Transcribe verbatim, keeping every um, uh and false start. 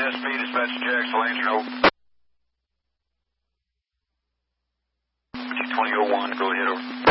S P, dispatch to Jackson, Lansing, over. twenty oh one, go ahead, over.